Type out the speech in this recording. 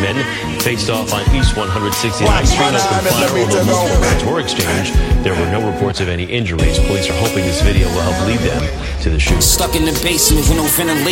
men faced off on East 169th Street. Open fire, although multiple rounds were exchanged. There were no reports of any injuries. Police are hoping this video will help lead them to the shooter. Stuck in the basement with no ventilation.